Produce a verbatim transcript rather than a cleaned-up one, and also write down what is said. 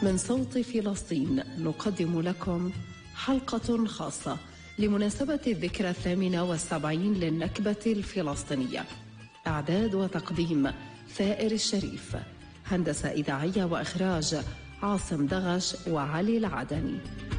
من صوت فلسطين نقدم لكم حلقة خاصة لمناسبة الذكرى الثامنة والسبعين للنكبة الفلسطينية. إعداد وتقديم ثائر الشريف، هندسة إذاعية وإخراج عاصم دغش وعلي العدني.